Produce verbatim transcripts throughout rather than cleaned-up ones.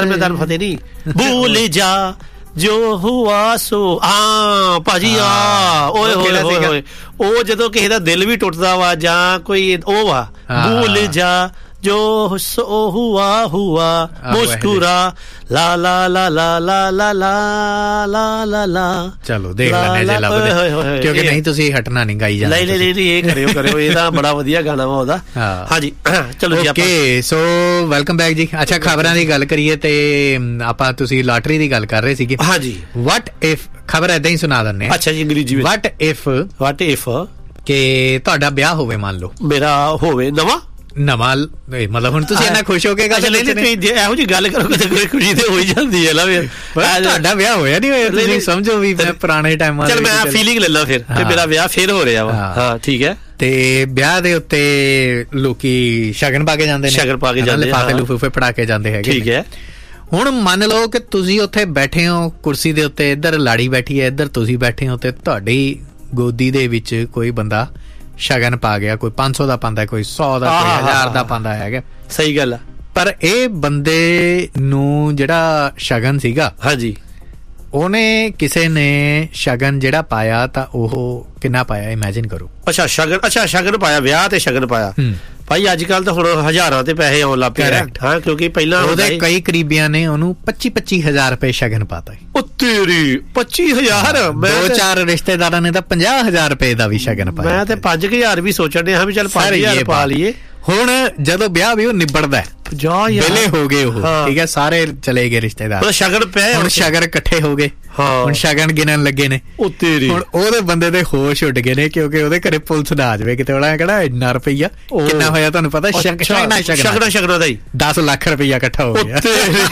ਯਾਰ ਮੈਂ ਤੁਹਾਨੂੰ ਫਤਿਹ ਨਹੀਂ ਭੁੱਲ ਜਾ ਜੋ ਹੁਆ ਸੋ ਹਾਂ ਭਾਜੀ ਆ ਓਏ ਹੋਏ ਹੋਏ ਹੋਏ ਉਹ ਜਦੋਂ ਕਿਸੇ ਦਾ ਦਿਲ ਵੀ ਟੁੱਟਦਾ ਵਾ ਜਾਂ ਕੋਈ ਉਹ ਵਾ ਭੁੱਲ ਜਾ ਜੋ ਸੋ ਹੁਆ ਹੁਆ ਮੁਸਕੁਰਾ ਲਾ ਲਾ ਲਾ ਲਾ ਲਾ ਲਾ ਲਾ ਲਾ ਲਾ ਲਾ। ਚਲੋ ਦੇਖ ਲੈਣੇ ਜੇ ਲੱਭਦੇ ਕਿਉਂਕਿ ਨਹੀਂ ਤੁਸੀਂ ਹਟਣਾ ਨਹੀਂ ਗਾਈ ਜਾਣਾ। ਨਹੀਂ ਨਹੀਂ ਨਹੀਂ ਇਹ ਕਰਿਓ ਕਰਿਓ ਇਹ ਤਾਂ ਬੜਾ ਵਧੀਆ ਗਾਣਾ ਵਾ ਉਹਦਾ। ਹਾਂਜੀ ਚਲੋ ਜੀ ਓਕੇ ਸੋ ਵੈਲਕਮ ਬੈਕ ਜੀ। ਅੱਛਾ ਖਬਰਾਂ ਦੀ ਗੱਲ ਕਰੀਏ ਤੇ ਆਪਾਂ ਤੁਸੀਂ ਲਾਟਰੀ ਦੀ ਗੱਲ ਕਰ ਰਹੇ ਸੀਗੇ। ਹਾਂਜੀ ਵਟ ਇਫ ਖਬਰ ਏਦਾਂ ਹੀ ਸੁਣਾ ਦਿੰਦੇ। ਅੱਛਾ ਜੀ ਅੰਗਰੇਜ਼ੀ ਵਿੱਚ ਵਟ ਇਫ ਵਟ ਇਫ ਕਿ ਤੁਹਾਡਾ ਵਿਆਹ ਹੋਵੇ ਮੰਨ ਲਓ ਮੇਰਾ ਹੋਵੇ ਨਵਾਂ ਨਵਾਂ ਮਤਲਬ ਹੁਣ ਤੁਸੀਂ ਇੰਨਾ ਖੁਸ਼ ਹੋ ਕੇ ਗੱਲ ਇਹੋ ਜਿਹੀ ਗੱਲ ਕਰੋ ਕਿ ਖੁਸ਼ੀ ਤੇ ਹੋ ਹੀ ਜਾਂਦੀ ਹੈ ਨਾ ਫਿਰ ਤੁਹਾਡਾ ਵਿਆਹ ਹੋਇਆ ਨਹੀਂ ਹੋਇਆ ਤੁਸੀਂ ਸਮਝੋ ਵੀ ਮੈਂ ਪੁਰਾਣੇ ਟਾਈਮਾਂ ਚੱਲ ਮੈਂ ਫੀਲਿੰਗ ਲੈ ਲਾ ਫਿਰ ਤੇ ਮੇਰਾ ਵਿਆਹ ਫਿਰ ਹੋ ਰਿਹਾ ਵਾ। ਹਾਂ ਠੀਕ ਹੈ ਤੇ ਵਿਆਹ ਦੇ ਉੱਤੇ ਲੋਕੀ ਸ਼ਗਨ ਪਾ ਕੇ ਜਾਂਦੇ ਨੇ ਸ਼ਗਨ ਪਾ ਕੇ ਜਾਂਦੇ ਲਿਫਾਫੇ ਲੁਫਾਫੇ ਫੜਾ ਕੇ ਜਾਂਦੇ ਹੈਗੇ। ਠੀਕ ਹੈ ਹੁਣ ਮੰਨ ਲਓ ਕਿ ਤੁਸੀਂ ਉੱਥੇ ਬੈਠੇ ਹੋ ਕੁਰਸੀ ਦੇ ਉੱਤੇ ਇੱਧਰ ਲਾੜੀ ਬੈਠੀ ਹੈ ਇੱਧਰ ਤੁਸੀਂ ਬੈਠੇ ਹੋ ਤੇ ਤੁਹਾਡੀ ਗੋਦੀ ਦੇ ਵਿੱਚ ਕੋਈ ਬੰਦਾ ਸ਼ਗਨ ਪਾ ਗਿਆ ਕੋਈ ਪੰਜ ਸੌ ਦਾ ਪਾਉਂਦਾ ਕੋਈ ਸੌ ਦਾ ਕੋਈ ਹਜ਼ਾਰ ਦਾ ਪਾਉਂਦਾ ਹੈਗਾ। ਸਹੀ ਗੱਲ ਆ ਪਰ ਇਹ ਬੰਦੇ ਨੂੰ ਜਿਹੜਾ ਸ਼ਗਨ ਸੀਗਾ ਹਾਂਜੀ ਉਹਨੇ ਕਿਸੇ ਨੇ ਸ਼ਗਨ ਜਿਹੜਾ ਪਾਇਆ ਤਾਂ ਉਹ ਕਿੰਨਾ ਪਾਇਆ ਇਮੈਜਿਨ ਕਰੋ। ਅੱਛਾ ਸ਼ਗਨ ਅੱਛਾ ਸ਼ਗਨ ਪਾਇਆ ਵਿਆਹ ਤੇ ਸ਼ਗਨ ਪਾਇਆ ਭਾਈ ਅੱਜ ਕੱਲ ਤਾਂ ਹੁਣ ਹਜ਼ਾਰਾਂ ਤੇ ਪੈਸੇ ਆਉਣ ਲੱਗ ਪਏ। ਹਾਂ ਕਿਉਂਕਿ ਪਹਿਲਾਂ ਉਹਦੇ ਕਈ ਕਰੀਬੀਆਂ ਨੇ ਉਹਨੂੰ ਪੱਚੀ ਪੱਚੀ ਹਜ਼ਾਰ ਰੁਪਏ ਸ਼ਗਨ ਪਾਤਾ। ਉਹ ਤੇਰੀ ਪੱਚੀ ਹਜ਼ਾਰ ਦੋ ਚਾਰ ਰਿਸ਼ਤੇਦਾਰਾਂ ਨੇ ਤਾਂ ਪੰਜਾਹ ਹਜ਼ਾਰ ਰੁਪਏ ਦਾ ਵੀ ਸ਼ਗਨ ਪਾਇਆ। ਮੈਂ ਤੇ ਪੰਜ ਹਜ਼ਾਰ ਵੀ ਸੋਚਣ ਡਿਆ ਵੀ ਚੱਲ ਪੰਜ ਹਜ਼ਾਰ ਪਾ ਲਈਏ। ਹੁਣ ਜਦੋਂ ਵਿਆਹ ਵੀ ਉਹ ਨਿਬੜਦਾ ਵੇਲੇ ਹੋ ਗਏ ਉਹ ਠੀਕ ਹੈ ਸਾਰੇ ਚਲੇ ਗਏ ਰਿਸ਼ਤੇਦਾਰ ਸ਼ਗਨ ਪਏ ਹੁਣ ਸ਼ਗਨ ਇਕੱਠੇ ਹੋ ਗਏ ਹੁਣ ਸ਼ਗਨ ਗਿਣਨ ਲੱਗੇ ਨੇ। ਹੁਣ ਉਹਦੇ ਬੰਦੇ ਦੇ ਹੋਸ਼ ਉੱਡ ਗਏ ਨੇ ਕਿਉਂਕਿ ਉਹਦੇ ਘਰੇ ਪੁਲਿਸ ਨਾ ਆ ਜਾਵੇ ਕਿਤੇ ਉਹਦਾ ਕਿਹੜਾ ਇੰਨਾ ਰੁਪਈਆ ਕਿੰਨਾ ਹੋਇਆ ਤੁਹਾਨੂੰ ਪਤਾ ਸ਼ਗਨਾ ਸ਼ਗਨਾ ਦਾ ਹੀ ਦਸ ਲੱਖ ਰੁਪਈਆ ਇਕੱਠਾ ਹੋ ਗਿਆ।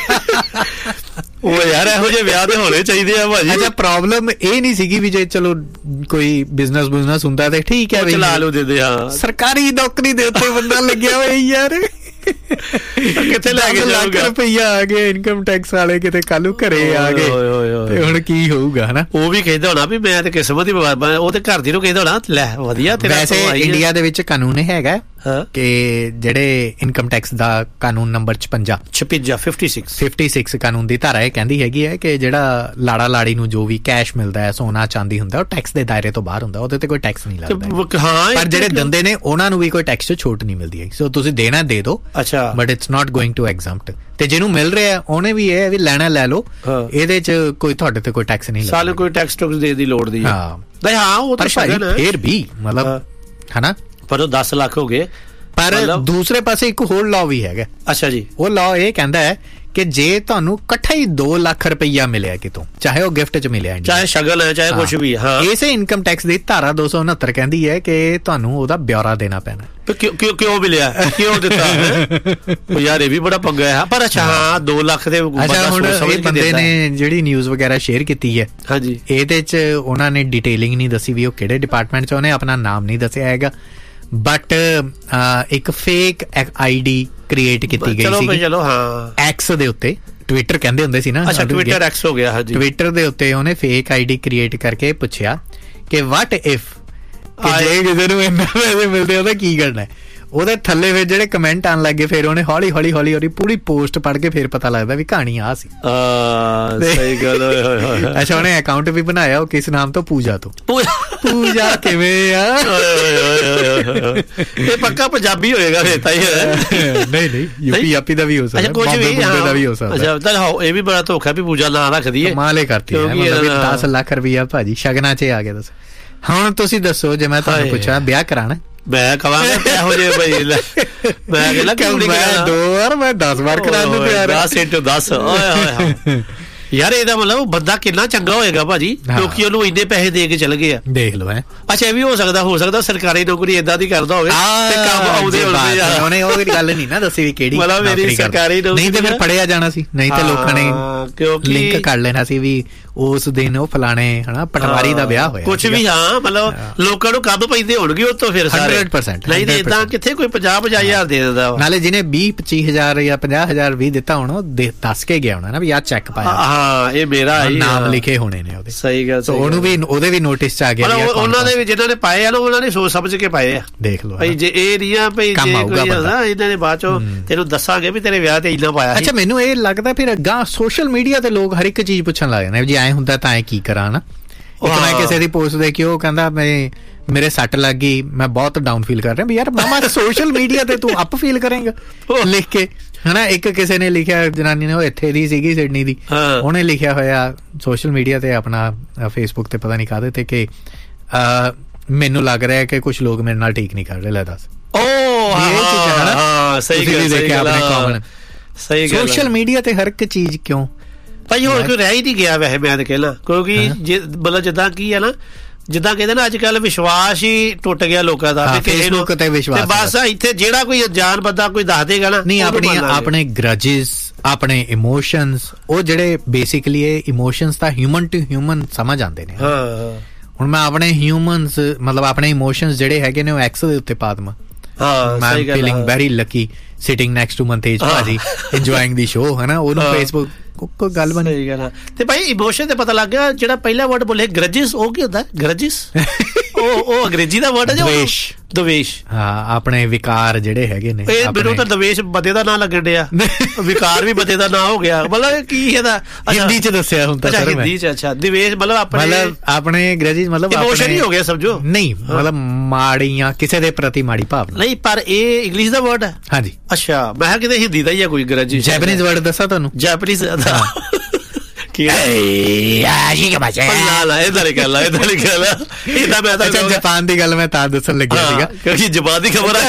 ਉਹ ਯਾਰ ਇਹੋ ਜਿਹੇ ਵਿਆਹ ਤੇ ਹੋਣੇ ਚਾਹੀਦੇ ਆ ਭਾਜੀ। ਅੱਛਾ ਪ੍ਰੋਬਲਮ ਇਹ ਨਹੀਂ ਸੀਗੀ ਵੀ ਜੇ ਚਲੋ ਕੋਈ ਬਿਜ਼ਨਸ ਬਿਜ਼ਨਸ ਹੁੰਦਾ ਤੇ ਠੀਕ ਹੈ ਚਲਾ ਲਓ ਦੇ ਦੇ ਹਾਂ ਸਰਕਾਰੀ ਨੌਕਰੀ ਦੇ ਉੱਤੇ ਬੰਦਾ ਲੱਗਿਆ ਹੋਇਆ ਯਾਰ ਕਿੱਥੇ ਲੈ ਕੇ ਲੱਖ ਰੁਪਈਆ ਆ ਗਿਆ ਇਨਕਮ ਟੈਕਸ ਵਾਲੇ ਕਿਤੇ ਕੱਲੂ ਘਰੇ ਆ ਗਏ ਤੇ ਹੁਣ ਕੀ ਹੋਊਗਾ ਹਨਾ। ਉਹ ਵੀ ਕਹਿੰਦਾ ਹੋਣਾ ਵੀ ਮੈਂ ਤੇ ਕਿਸਮਤ ਹੀ ਉਹ ਤੇ ਘਰ ਦੀ ਨੂੰ ਕਹਿੰਦਾ ਹੋਣਾ ਲੈ ਵਧੀਆ। ਵੈਸੇ ਇੰਡੀਆ ਦੇ ਵਿੱਚ ਕਾਨੂੰਨ ਹੈਗਾ ਕਿ ਜਿਹੜੇ ਇਨਕਮ ਟੈਕਸ ਦਾ ਕਾਨੂੰਨ ਨੰਬਰ ਛਪੰਜਾ ਛਪੰਜਾ ਫਿਫਟੀ ਸਿਕਸ ਫਿਫਟੀ ਸਿਕਸ ਕਾਨੂੰਨ ਦੀ ਧਾਰਾ ਇਹ ਕਹਿੰਦੀ ਹੈਗੀ ਹੈ ਕਿ ਜਿਹੜਾ ਲਾੜਾ ਲਾੜੀ ਨੂੰ ਜੋ ਵੀ ਕੈਸ਼ ਮਿਲਦਾ ਹੈ ਸੋਨਾ ਚਾਂਦੀ ਹੁੰਦਾ ਉਹ ਟੈਕਸ ਦੇ ਦਾਇਰੇ ਤੋਂ ਬਾਹਰ ਹੁੰਦਾ ਉਹਦੇ ਤੇ ਕੋਈ ਟੈਕਸ ਨਹੀਂ ਲੱਗਦਾ। ਪਰ ਜਿਹੜੇ ਦਿੰਦੇ ਨੇ ਉਹਨਾਂ ਨੂੰ ਵੀ ਕੋਈ ਟੈਕਸ 'ਚ ਛੋਟ ਨਹੀਂ ਮਿਲਦੀ ਹੈ। ਸੋ ਤੁਸੀਂ ਦੇਣਾ ਦੇ ਦਿਓ ਅੱਛਾ but it's not going to exempt ਤੇ ਜਿਹਨੂੰ ਮਿਲ ਰਿਹਾ ਉਹਨੇ ਵੀ ਇਹ ਵੀ ਲੈਣਾ ਲੈ ਲਓ ਇਹਦੇ 'ਚ ਕੋਈ ਤੁਹਾਡੇ ਤੇ ਕੋਈ ਟੈਕਸ ਨਹੀਂ ਲੱਗਦਾ। ਸਾਲੇ ਕੋਈ ਟੈਕਸ ਟੈਕਸ ਦੇ ਦੀ ਲੋੜ ਦੀ ਹਾਂ ਹਾਂ ਉਹ ਤਾਂ ਫੇਰ ਵੀ ਮਤਲਬ ਹਨਾ ਪਰ ਉਹ ਦਸ ਲੱਖ ਹੋ ਗਏ। ਪਰ ਦੂਸਰੇ ਪਾਸੇ ਇੱਕ ਹੋਰ ਲਾਅ ਵੀ ਹੈਗਾ। ਅੱਛਾ ਜੀ ਉਹ ਲਾਅ ਇਹ ਕਹਿੰਦਾ ਹੈ ਕਿ ਜੇ ਤੁਹਾਨੂੰ ਇਕੱਠਾ ਹੀ ਦੋ ਲੱਖ ਰੁਪਈਆ ਮਿਲਿਆ ਕਿਤੋਂ ਚਾਹੇ ਉਹ ਗਿਫਟ 'ਚ ਮਿਲਿਆ ਚਾਹੇ ਸ਼ਗਨ ਹੈ ਚਾਹੇ ਕੁਛ ਵੀ ਹਾਂ ਇਸੇ ਇਨਕਮ ਟੈਕਸ ਦੀ ਧਾਰਾ ਦੋ ਸੌ ਉਨੱਤਰ ਕਹਿੰਦੀ ਹੈ ਕਿ ਤੁਹਾਨੂੰ ਉਹਦਾ ਬਿਊਰਾ ਦੇਣਾ ਪੈਣਾ। ਕਿਉਂ ਕਿਉਂ ਮਿਲਿਆ ਕਿਉਂ ਦਿੱਤਾ ਯਾਰ ਇਹ ਵੀ ਬੜਾ ਪੰਗਾ ਹੈ। ਪਰ ਅੱਛਾ ਹਾਂ ਦੋ ਲੱਖ ਦੇ ਹੁਣ ਇਹ ਬੰਦੇ ਨੇ ਜਿਹੜੀ ਨਿਊਜ਼ ਵਗੈਰਾ ਸ਼ੇਅਰ ਕੀਤੀ ਹੈ ਹਾਂਜੀ ਇਹਦੇ 'ਚ ਉਹਨਾਂ ਨੇ ਡਿਟੇਲਿੰਗ ਨਹੀਂ ਦੱਸੀ ਵੀ ਉਹ ਕਿਹੜੇ ਡਿਪਾਰਟਮੈਂਟ 'ਚ ਉਹਨੇ ਆਪਣਾ ਨਾਮ ਨਹੀਂ ਦੱਸਿਆ ਹੈਗਾ ਬਟ ਇੱਕ ਫੇਕ ਆਈ ਡੀ ਕ੍ਰੀਏਟ ਕੀਤੀ ਗਈ ਸੀ ਚਲੋ ਹਾਂ ਐਕਸ ਦੇ ਉੱਤੇ ਟਵਿੱਟਰ ਕਹਿੰਦੇ ਹੁੰਦੇ ਸੀ ਨਾ ਅੱਛਾ ਟਵਿੱਟਰ ਐਕਸ ਹੋ ਗਿਆ ਹਾਂਜੀ ਟਵਿੱਟਰ ਦੇ ਉੱਤੇ ਉਹਨੇ ਫੇਕ ਆਈ ਡੀ ਕ੍ਰੀਏਟ ਕਰਕੇ ਪੁੱਛਿਆ ਕਿ ਵਾਟ ਇਫ ਜੇ ਕਿਸੇ ਨੂੰ ਇੰਨਾ ਪੈਸੇ ਮਿਲਦੇ ਉਹਦਾ ਕੀ ਕਰਨਾ। ਉਹਦੇ ਥੱਲੇ ਫਿਰ ਜਿਹੜੇ ਕਮੈਂਟ ਆਉਣ ਲੱਗੇ ਫਿਰ ਉਹਨੇ ਹੌਲੀ ਹੌਲੀ ਹੌਲੀ ਉਹਦੀ ਪੂਰੀ ਪੋਸਟ ਪੜ੍ਹ ਕੇ ਫਿਰ ਪਤਾ ਲੱਗਦਾ ਵੀ ਕਹਾਣੀ ਆ ਸੀ। ਸਹੀ ਗੱਲ ਅੱਛਾ ਉਹਨੇ ਅਕਾਊਂਟ ਵੀ ਬਣਾਇਆ ਉਹ ਕਿਸ ਨਾਮ ਤੋਂ ਪੂਜਾ ਤੋਂ ਪੂਜਾ ਕਿਵੇਂ ਆ ਇਹ ਪੱਕਾ ਪੰਜਾਬੀ ਹੋਏਗਾ ਫਿਰ ਤਾਂ ਨਹੀਂ ਨਹੀਂ ਯੂਪੀ ਆਪੀ ਦਾ ਵੀ ਹੋ ਸਕਦਾ ਕੁਝ ਵੀ ਦਾ ਵੀ ਹੋ ਸਕਦਾ। ਅੱਛਾ ਇਹ ਵੀ ਬੜਾ ਧੋਖਾ ਵੀ ਪੂਜਾ ਨਾਂ ਰੱਖਦੀ ਹੈ ਮਾਲੇ ਕਰਤੀ ਦਸ ਲੱਖ ਰੁਪਈਆ ਭਾਜੀ ਸ਼ਗਨਾਂ 'ਚ ਆ ਗਿਆ। ਦੱਸ ਹੁਣ ਤੁਸੀਂ ਦੱਸੋ ਜੇ ਮੈਂ ਤੁਹਾਨੂੰ ਪੁੱਛਾਂ ਵਿਆਹ ਕਰਾਣਾ ਮੈਂ ਕਵਾਂਗਾ ਇਹੋ ਜਿਹੇ ਬਈ ਮੈਂ ਕਹਿੰਦਾ ਦੋ ਵਾਰ ਮੈਂ ਦਸ ਵਾਰ ਕਰਾਉਣ ਨੂੰ ਤਿਆਰ ਦਸ ਇੰਟੂ ਦਸ ਯਾਰ ਇਹਦਾ ਮਤਲਬ ਬੰਦਾ ਕਿੰਨਾ ਚੰਗਾ ਹੋਏਗਾ ਭਾਜੀ ਕਿਉਂਕਿ ਉਹਨੂੰ ਇੰਨੇ ਪੈਸੇ ਦੇ ਕੇ ਚਲ ਗਏ ਆ ਦੇਖ ਲਓ। ਅੱਛਾ ਇਹ ਵੀ ਹੋ ਸਕਦਾ ਹੋ ਸਕਦਾ ਸਰਕਾਰੀ ਨੌਕਰੀ ਏਦਾਂ ਦੀ ਕਰਦਾ ਹੋਵੇ ਤੇ ਕੰਮ ਆਉਂਦੇ ਹੋਵੇ ਉਹਨੇ ਉਹ ਗੱਲ ਨਹੀਂ ਨਾ ਦੱਸੀ ਵੀ ਕਿਹੜੀ ਮਤਲਬ ਮੇਰੀ ਸਰਕਾਰੀ ਨੌਕਰੀ ਨਹੀਂ ਤੇ ਫਿਰ ਪੜਿਆ ਜਾਣਾ ਸੀ ਨਹੀਂ ਤੇ ਲੋਕਾਂ ਨੇ ਲਿੰਕ ਕਰ ਲੈਣਾ ਸੀ ਵੀ ਉਸ ਦਿਨ ਉਹ ਫਲਾਣੇ ਹਨਾ ਪਟਵਾਰੀ ਦਾ ਵਿਆਹ ਹੋਇਆ ਕੁਝ ਵੀ। ਹਾਂ ਮਤਲਬ ਲੋਕਾਂ ਨੂੰ ਕੰਮ ਪੈਂਦੇ ਹੋਣਗੇ ਉਹ ਤੋਂ ਫਿਰ ਸਾਰੇ ਹੰਡਰਡ ਪਰਸੈਂਟ ਨਹੀਂ ਤੇ ਇਦਾਂ ਕਿੱਥੇ ਕੋਈ ਪੰਜਾਹ ਪੰਜਾਹ ਹਜ਼ਾਰ ਦੇ ਦਿੰਦਾ। ਨਾਲੇ ਜਿਹਨੇ ਵੀਹ ਪੱਚੀ ਹਜ਼ਾਰ ਜਾਂ ਪੰਜਾਹ ਹਜ਼ਾਰ ਵੀ ਦਿੱਤਾ ਹੋਣਾ ਉਹ ਦੱਸ ਕੇ ਗਿਆ ਹੋਣਾ ਨਾ ਵੀ ਆਹ ਚੈੱਕ ਪਾਇਆ। ਹਾਂ ਇਹ ਮੇਰਾ ਨਾਮ ਲਿਖੇ ਹੋਣੇ ਨੇ ਉਹਦੇ। ਸਹੀ ਗੱਲ। ਉਹਨੂੰ ਵੀ ਉਹਦੇ ਵੀ ਨੋਟਿਸ ਚ ਆ ਗਿਆ ਉਹਨਾਂ ਦੇ ਵੀ ਜਿਹਨਾਂ ਨੇ ਪਾਏ ਆ ਨਾ ਉਹਨਾਂ ਨੇ ਸੋਚ ਸਮਝ ਕੇ ਪਾਏ ਆ। ਦੇਖ ਲਓ ਭਾਈ ਜੇ ਇਹ ਨਹੀਂ ਆ ਭਾਈ ਜੇ ਕੋਈ ਇਹਨਾਂ ਨੇ ਬਾਅਦ ਚੋਂ ਤੈਨੂੰ ਦੱਸਾਂਗੇ ਵੀ ਤੇਰੇ ਵਿਆਹ ਤੇ ਇੰਨਾ ਪਾਇਆ। ਅੱਛਾ ਮੈਨੂੰ ਇਹ ਲੱਗਦਾ ਫਿਰ ਅੱਗਾ ਸੋਸ਼ਲ ਮੀਡੀਆ ਤੇ ਲੋਕ ਹਰ ਇੱਕ ਚੀਜ਼ ਪੁੱਛਣ ਲੱਗ ਜਾਂਦੇ ਜੀ ਐਂ ਹੁੰਦਾ ਤਾਂ ਐਂ ਕੀ ਕਰਾਂ ਨਾ। ਇੱਕ ਮੈਂ ਕਿਸੇ ਦੀ ਪੋਸਟ ਦੇਖੀ ਉਹ ਕਹਿੰਦਾ ਮੈਂ ਮੇਰੇ ਸੱਟ ਲੱਗ ਗਈ ਮੈਂ ਬਹੁਤ ਡਾਊਨ ਫੀਲ ਕਰ ਰਿਹਾ ਵੀ ਯਾਰ ਮਾਮਾ ਸੋਸ਼ਲ ਮੀਡੀਆ ਤੇ ਤੂੰ ਅਪ ਫੀਲ ਕਰੇਂਗਾ ਲਿਖ ਕੇ ਹਨਾ। ਇੱਕ ਕਿਸੇ ਨੇ ਲਿਖਿਆ ਜਨਾਨੀ ਨੇ ਉਹ ਇੱਥੇ ਦੀ ਸੀਗੀ ਸਿਡਨੀ ਦੀ ਉਹਨੇ ਲਿਖਿਆ ਹੋਇਆ ਸੋਸ਼ਲ ਮੀਡੀਆ ਤੇ ਆਪਣਾ ਫੇਸਬੁੱਕ ਤੇ ਪਤਾ ਨਹੀਂ ਕਾਹਦੇ ਤੇ ਕਿ ਮੈਨੂੰ ਲੱਗ ਰਿਹਾ ਕਿ ਕੁਝ ਲੋਕ ਮੇਰੇ ਨਾਲ ਠੀਕ ਨਹੀਂ ਕਰ ਰਹੇ। ਲੈ ਦੱਸ ਸੋਸ਼ਲ ਮੀਡੀਆ ਤੇ ਹਰ ਇੱਕ ਚੀਜ਼ ਕਿਉਂ ਭਾਈ ਹੋਰ ਕੋਈ ਰਹਿ ਹੀ ਨਹੀਂ ਗਿਆ ਵੈਸੇ ਮੈਂ ਤਾਂ ਕਹਿਣਾ ਕਿਉਂਕਿ ਮਤਲਬ ਜਿੱਦਾਂ ਕੀ ਹੈ ਨਾ ਜਿੱਦਾਂ ਕਹਿੰਦੇ ਨਾ ਅੱਜ ਕੱਲ ਵਿਸ਼ਵਾਸ ਹੀ ਟੁੱਟ ਗਿਆ ਲੋਕਾਂ ਦਾ ਫੇਸਬੁੱਕ ਤੇ ਵਿਸ਼ਵਾਸ। ਬਸ ਇੱਥੇ ਜਿਹੜਾ ਕੋਈ ਅਣਜਾਣ ਬੰਦਾ ਕੋਈ ਦੱਸ ਦੇਗਾ ਨਾ ਨਹੀਂ ਆਪਣੀ ਆਪਣੇ ਗ੍ਰਜਿਸ ਆਪਣੇ ਇਮੋਸ਼ਨਸ ਉਹ ਜਿਹੜੇ ਬੇਸਿਕਲੀ ਇਹ ਇਮੋਸ਼ਨਸ ਤਾਂ ਹਿਊਮਨ ਟੂ ਹਿਊਮਨ ਸਮਝ ਆਉਂਦੇ ਨੇ। ਹੁਣ ਮੈਂ ਆਪਣੇ ਹਿਊਮਨਸ ਮਤਲਬ ਆਪਣੇ ਇਮੋਸ਼ਨਸ ਜਿਹੜੇ ਹੈਗੇ ਨੇ ਉਹ ਐਕਸ ਦੇ ਉੱਤੇ ਪਾ ਦਵਾਂ। ਮੈਂ feeling very Lucky sitting next to Mantej ਭਾਜੀ ਇੰਜੋਇੰਗ ਦੀ ਸ਼ੋ ਹੈ ਨਾ ਉਹਨੂੰ ਫੇਸਬੁੱਕ ਕੋਈ ਗੱਲ ਬਣੀ। ਸਹੀ ਗੱਲ। ਤੇ ਭਾਈ ਇਮੋਸ਼ਨ ਤੇ ਪਤਾ ਲੱਗ ਗਿਆ ਜਿਹੜਾ ਪਹਿਲਾ ਵਰਡ ਬੋਲੇ ਗ੍ਰਜਿਸ ਉਹ ਕੀ ਹੁੰਦਾ ਗ੍ਰਜਿਸ ਉਹ ਉਹ ਅੰਗਰੇਜ਼ੀ ਦਾ ਵਰਡ ਹੈ ਦਵੇਸ਼। ਦਵੇਸ਼ ਹਾਂ ਆਪਣੇ ਵਿਕਾਰ ਜਿਹੜੇ ਹੈਗੇ ਨੇ ਮੈਨੂੰ ਤਾਂ ਦਵੇਸ਼ ਬੰਦੇ ਦਾ ਨਾਂ ਲੱਗਣ ਡਿਆ ਵਿਕਾਰ ਵੀ ਬੰਦੇ ਦਾ ਨਾਂ ਹੋ ਗਿਆ ਮਤਲਬ ਕੀ ਇਹਦਾ ਹਿੰਦੀ ਚ ਦੱਸਿਆ ਹੁੰਦਾ ਸਰ ਹਿੰਦੀ ਚ। ਅੱਛਾ ਦਵੇਸ਼ ਮਤਲਬ ਆਪਣੇ ਮਤਲਬ ਆਪਣੇ ਗ੍ਰਜਿਸ ਮਤਲਬ ਇਮੋਸ਼ਨ ਹੀ ਹੋ ਗਿਆ ਸਮਝੋ। ਨਹੀਂ ਮਤਲਬ ਮਾੜੀਆਂ ਕਿਸੇ ਦੇ ਪ੍ਰਤੀ ਮਾੜੀ ਭਾਵਨਾ ਨਹੀਂ ਪਰ ਇਹ ਇੰਗਲਿਸ਼ ਦਾ ਵਰਡ ਹੈ। ਹਾਂਜੀ ਅੱਛਾ ਮੈਂ ਕਿਤੇ ਹਿੰਦੀ ਦਾ ਹੀ ਆ ਕੋਈ ਗ੍ਰਜਿਸ ਜੈਪਨੀਜ਼ ਵਰਡ ਦੱਸਾਂ ਤੁਹਾਨੂੰ ਜੈਪਨੀਜ਼ ਜਾਪਾਨ ਦੀ ਗੱਲ ਮੈਂ ਤਾਂ ਦੱਸਣ ਲੱਗਿਆ ਸੀਗਾ ਕਿਉਂਕਿ ਜਾਪਾਨ ਦੀ ਖਬਰ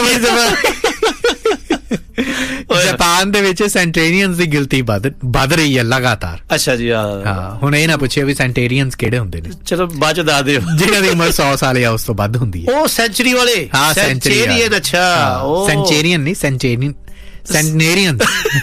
ਜਾਪਾਨ ਦੇ ਵਿੱਚ ਸੈਂਟੇਰੀਅਨਸ ਦੀ ਗਿਣਤੀ ਵੱਧ ਵੱਧ ਰਹੀ ਹੈ ਲਗਾਤਾਰ। ਅੱਛਾ ਜੀ ਹਾਂ ਹੁਣ ਇਹ ਨਾ ਪੁੱਛਿਆ ਵੀ ਸੈਂਟੇਰੀਅਨਸ ਕਿਹੜੇ ਹੁੰਦੇ ਨੇ। ਚਲੋ ਬਾਅਦ ਚ ਦੱਸ ਦਿਓ ਜਿਹਨਾਂ ਦੀ ਉਮਰ ਸੌ ਸਾਲ ਜਾਂ ਉਸ ਤੋਂ ਵੱਧ ਹੁੰਦੀ ਹੈ। ਉਹ ਸੈਂਚੁਰੀ ਵਾਲੇ ਹਾਂ ਸੈਂਚੁਰੀਅਨ। ਅੱਛਾ ਸੈਂਚੁਰੀਅਨ ਨਹੀਂ ਸੈਂਚੁਰੀਅਨ ਸੈਂਟਨੇਰੀਅਨ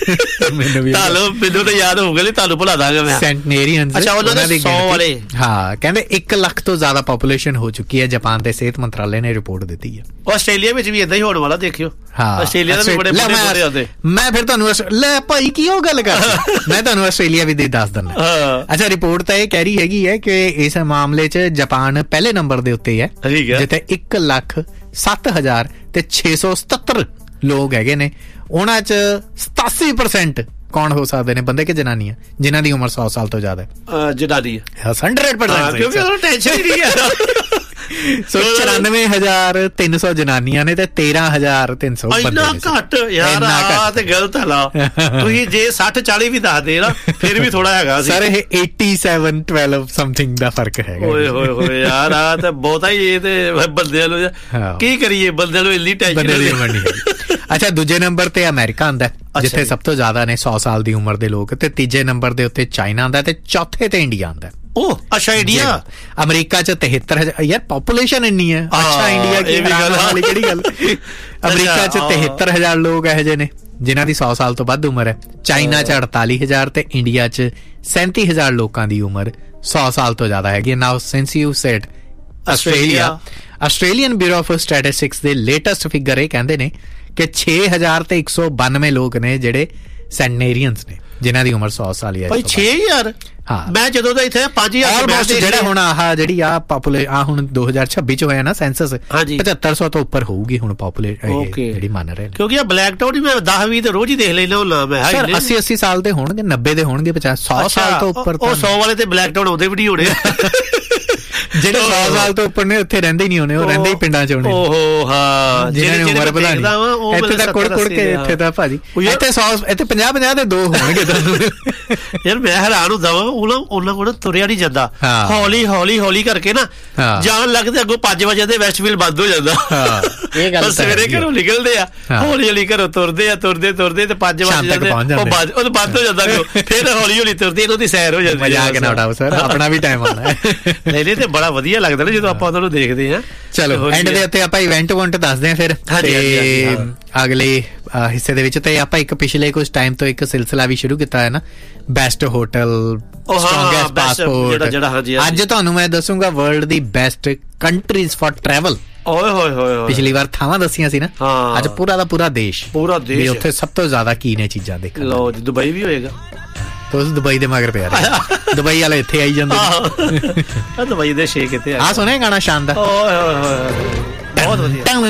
ਮੈਨੂੰ ਵੀ ਤੁਹਾਨੂੰ ਮੈਨੂੰ ਤਾਂ ਯਾਦ ਹੋਊਗਾ ਨਹੀਂ ਤੁਹਾਨੂੰ ਭੁਲਾ ਦਾਂਗਾ ਮੈਂ। ਸੈਂਟਨੇਰੀਅਨ ਅੱਛਾ ਉਹਨਾਂ ਦੇ ਸੌ ਵਾਲੇ ਹਾਂ ਕਹਿੰਦੇ ਇੱਕ ਲੱਖ ਤੋਂ ਜ਼ਿਆਦਾ ਪੋਪੂਲੇਸ਼ਨ ਹੋ ਚੁੱਕੀ ਹੈ ਜਾਪਾਨ ਦੇ ਸਿਹਤ ਮੰਤਰਾਲੇ ਨੇ ਰਿਪੋਰਟ ਦਿੱਤੀ ਹੈ। ਆਸਟ੍ਰੇਲੀਆ ਵਿੱਚ ਵੀ ਇਦਾਂ ਹੀ ਹੋਣ ਵਾਲਾ ਦੇਖਿਓ। ਹਾਂ ਆਸਟ੍ਰੇਲੀਆ ਦੇ ਬੜੇ ਬੜੇ ਬੜੇ ਆਉਂਦੇ। ਮੈਂ ਫਿਰ ਤੁਹਾਨੂੰ ਲੈ ਭਾਈ ਕੀ ਉਹ ਗੱਲ ਕਰ ਮੈਂ ਤੁਹਾਨੂੰ ਆਸਟ੍ਰੇਲੀਆ ਵੀ ਦੇ ਦੱਸ ਦਿੰਦਾ। ਅੱਛਾ ਰਿਪੋਰਟ ਤਾਂ ਇਹ ਕਹਿ ਰਹੀ ਹੈਗੀ ਹੈ ਕਿ ਇਸ ਮਾਮਲੇ 'ਚ ਜਾਪਾਨ ਪਹਿਲੇ ਨੰਬਰ ਦੇ ਉੱਤੇ ਹੈ ਜਿੱਥੇ ਇੱਕ ਲੱਖ ਸੱਤ ਹਜ਼ਾਰ ਤੇ ਛੇ ਸੌ ਸਤੱਤਰ ਲੋਕ ਹੈਗੇ ਨੇ। ਉਹਨਾਂ ਚ ਸਤਾਸੀ ਪਰਸੈਂਟ ਕੌਣ ਹੋ ਸਕਦੇ ਨੇ ਬੰਦੇ ਕਿ ਜਨਾਨੀਆਂ ਜਿਨ੍ਹਾਂ ਦੀ ਉਮਰ ਸੌ ਸਾਲ ਤੋਂ ਜ਼ਿਆਦਾ ਹੈ। ਜਨਾਨੀ ਹੰਡਰਡ ਪਰਸੈਂਟ ਕਿਉਂਕਿ ਉਹਨੂੰ ਟੈਨਸ਼ਨ ਹੀ ਨਹੀਂ ਹੈ। ਸੋ ਚੁਰਾਨਵੇਂ ਹਜ਼ਾਰ ਤਿੰਨ ਸੌ ਜਨਾਨੀਆਂ ਨੇ ਤੇ ਤੇਰਾਂ ਹਜ਼ਾਰ ਤਿੰਨ ਸੌ ਇੰਨਾ ਘੱਟ ਯਾਰ ਆ ਤੇ ਗਲਤ ਹਲਾ ਤੁਸੀਂ ਜੇ ਸੱਠ ਚਾਲੀ ਵੀ ਦੱਸ ਦੇ ਨਾ ਫਿਰ ਵੀ ਥੋੜਾ ਹੈਗਾ ਸੀ। ਸਰ ਇਹ ਸੱਤਾਸੀ ਬਾਰਾਂ ਸਮਥਿੰਗ ਦਾ ਫਰਕ ਹੈਗਾ। ਓਏ ਹੋਏ ਹੋਏ ਯਾਰ ਆ ਤਾਂ ਬਹੁਤਾ ਹੀ ਇਹ ਤੇ ਬੰਦਿਆਂ ਨੂੰ ਕੀ ਕਰੀਏ ਬੰਦਿਆਂ ਨੂੰ ਇੰਨੀ ਟੈਨਸ਼ਨ ਨਹੀਂ। ਅੱਛਾ ਦੂਜੇ ਨੰਬਰ ਤੇ ਅਮਰੀਕਾ ਆਉਂਦਾ ਜਿੱਥੇ ਸਭ ਤੋਂ ਜ਼ਿਆਦਾ ਨੇ ਸੌ ਸਾਲ ਦੀ ਉਮਰ ਦੇ ਲੋਕ ਤੇ ਤੀਜੇ ਨੰਬਰ ਦੇ ਉੱਤੇ ਚਾਈਨਾ ਆਉਂਦਾ ਤੇ ਚੌਥੇ ਤੇ ਇੰਡੀਆ ਆਉਂਦਾ। ਉਹ ਅੱਛਾ ਇੰਡੀਆ ਅਮਰੀਕਾ ਚ ਤਿਹੱਤਰ ਹਜ਼ਾਰ ਯਾਰ ਪਾਪੂਲੇਸ਼ਨ ਇੰਨੀ ਹੈ। ਅੱਛਾ ਇੰਡੀਆ ਕੀ ਵਾਲੀ ਕਿਹੜੀ ਗੱਲ ਅਮਰੀਕਾ ਚ ਤਿਹੱਤਰ ਹਜ਼ਾਰ ਲੋਕ ਇਹੋ ਜਿਹੇ ਨੇ ਜਿਨ੍ਹਾਂ ਦੀ ਸੌ ਸਾਲ ਤੋਂ ਵੱਧ ਉਮਰ ਹੈ। ਚਾਈਨਾ ਚ ਅੜਤਾਲੀ ਹਜ਼ਾਰ ਤੇ ਇੰਡੀਆ ਚ ਸੈਂਤੀ ਹਜ਼ਾਰ ਲੋਕਾਂ ਦੀ ਉਮਰ ਸੌ ਸਾਲ ਤੋਂ ਜ਼ਿਆਦਾ ਹੈਗੀ। ਨਾਓ since you said Australia Australian bureau of statistics ਦੇ ਲੇਟੈਸਟ ਫਿਗਰ ਇਹ ਕਹਿੰਦੇ ਨੇ ਕਿ ਛੇ ਹਜ਼ਾਰ ਤੇ ਇੱਕ ਸੌ ਬਾਨਵੇਂ ਲੋਕ ਨੇ ਜਿਹੜੇ ਸੈਂਟਨੇਰੀਅਨਸ ਨੇ ਜਿਨ੍ਹਾਂ ਦੀ ਉਮਰ ਸੌ ਸਾਲ ਹੈ। ਭਾਈ ਛੇ ਹਜ਼ਾਰ ਹਾਂ ਮੈਂ ਜਦੋਂ ਦਾ ਇੱਥੇ ਪੰਜ ਹਜ਼ਾਰ ਜਿਹੜਾ ਹੁਣ ਆਹ ਜਿਹੜੀ ਆ ਪਾਪੂਲੇ ਆ ਹੁਣ ਦੋ ਹਜ਼ਾਰ ਛੱਬੀ ਚ ਹੋਇਆ ਨਾ ਸੈਂਸਸ ਪਝੱਤਰ ਸੌ ਤੋਂ ਉੱਪਰ ਹੋਊਗੀ ਹੁਣ ਪਾਪੂਲੇਸ਼ਨ ਜਿਹੜੀ ਮੰਨ ਰਹੇ ਨੇ ਕਿਉਂਕਿ ਆ ਬਲੈਕ ਟਾਊਨ ਹੀ ਮੈਂ ਦਸ ਵੀਹ ਤੇ ਰੋਜ਼ ਹੀ ਦੇਖ ਲੈਣਾ ਹੁੰਦਾ ਮੈਂ ਅੱਸੀ ਅੱਸੀ ਸਾਲ ਦੇ ਹੋਣਗੇ ਨੱਬੇ ਦੇ ਹੋਣਗੇ ਪਚਾਸ ਸੌ ਸਾਲ ਤੋਂ ਉੱਪਰ ਉਹ ਸੌ ਵਾਲੇ ਤੇ ਬਲੈਕ ਟਾਊਨ ਉਹਦੇ ਵੀ ਨਹੀਂ ਹੋਣੇ ਜਿਹੜੇ ਸੌ ਸਾਲ ਤੋਂ ਉੱਪਰ ਨੇ ਉੱਥੇ ਰਹਿੰਦੇ ਨਹੀਂ ਹੋਣੇ ਉਹ ਰਹਿੰਦੇ ਹੀ ਪਿੰਡਾਂ ਚ ਹੋਣੇ। ਓਹੋ ਹਾਂ ਜਿਹਨਾਂ ਨੇ ਉਮਰ ਵਧਾਣੀ ਇੱਥੇ ਤਾਂ ਕੁੜ ਕੁੜ ਕੇ ਇੱਥੇ ਤਾਂ ਭਾਜੀ ਇੱਥੇ ਸੌ ਇੱਥੇ ਪੰਜਾਹ ਪੰਜਾਹ ਦੇ ਦੋ ਹੋਣਗੇ ਤੁਹਾਨੂੰ। ਯਾਰ ਮੈਂ ਹੈਰਾਨ ਹੁੰਦਾ ਵਾ ਉਹਨਾਂ ਉਹਨਾਂ ਕੋਲ ਤੁਰਿਆ ਨਹੀਂ ਜਾਂਦਾ ਹੌਲੀ ਹੌਲੀ ਹੌਲੀ ਕਰਕੇ ਨਾ ਜਾਣ ਲੱਗਦੇ ਅੱਗੋਂ ਪੰਜ ਵਜੇ ਦੇ ਵੈਸਟਫੀਲਡ ਬੰਦ ਹੋ ਜਾਂਦਾ। ਇਹ ਗੱਲ ਸਵੇਰੇ ਘਰੋਂ ਨਿਕਲਦੇ ਆ ਹੌਲੀ ਹੌਲੀ ਘਰੋਂ ਤੁਰਦੇ ਆ ਤੁਰਦੇ ਤੁਰਦੇ ਤੇ ਪੰਜ ਵਜੇ ਜਾਂਦੇ ਉਹ ਬੰਦ ਉਹ ਬੰਦ ਹੋ ਜਾਂਦਾ ਫਿਰ ਹੌਲੀ ਹੌਲੀ ਤੁਰਦੇ ਇਹਨਾਂ ਦੀ ਸੈਰ ਹੋ ਜਾਂਦੀ। ਮਜ਼ਾਕ ਨਾ ਉਡਾਓ ਸਰ ਆਪਣਾ ਵੀ ਟਾਈਮ ਆਉਣਾ। ਨਹੀਂ ਨਹੀਂ ਤੇ ਬੜਾ ਵਧੀਆ ਲੱਗਦਾ ਨਾ ਜਦੋਂ ਆਪਾਂ ਉਹਨਾਂ ਨੂੰ ਦੇਖਦੇ ਹਾਂ। ਚਲੋ ਐਂਡ ਦੇ ਉੱਤੇ ਆਪਾਂ ਇਵੈਂਟ ਵੰਟ ਦੱਸਦੇ ਹਾਂ ਫਿਰ ਤੇ ਅਗਲੇ ਹਿੱਸੇ ਦੇ ਵਿੱਚ। ਤੇ ਆਪਾਂ ਇੱਕ ਪਿਛਲੇ ਕੁਝ ਟਾਈਮ ਤੋਂ ਇੱਕ ਸਿਲਸਿਲਾ ਵੀ ਸ਼ੁਰੂ ਕੀਤਾ ਹੈ ਨਾ, ਬੈਸਟ ਹੋਟਲ, ਸਟਰੋਂਗੈਸਟ ਪਾਸਪੋਰਟ। ਅੱਜ ਤੁਹਾਨੂੰ ਮੈਂ ਦੱਸੂਗਾ world the best countries for travel. ਓਏ ਹੋਏ ਹੋਏ, ਪਿਛਲੀ ਵਾਰ ਥਾਵਾਂ ਦੱਸੀਆਂ ਸੀ ਨਾ, ਅੱਜ ਪੂਰਾ ਦਾ ਪੂਰਾ ਦੇਸ਼, ਪੂਰਾ ਦੇਸ਼ ਉੱਥੇ ਸਭ ਤੋਂ ਜ਼ਿਆਦਾ ਕੀ ਨੇ ਚੀਜ਼ਾਂ ਦੇਖਣ। ਲਓ ਜੀ, ਦੁਬਈ ਵੀ ਹੋਏਗਾ। ਤੁਸੀਂ ਦੁਬਈ ਦੇ ਮਗਰ ਪਿਆ ਰਹੇ, ਦੁਬਈ ਵਾਲੇ ਇੱਥੇ ਆਈ ਜਾਂਦੇ। ਦੁਬਈ ਦੇ ਸ਼ੇਖ ਇੱਥੇ ਆ ਸੁਣਿਆ ਗਾਣਾ ਸ਼ਾਨਦਾਰ, ਬਹੁਤ ਵਧੀਆ।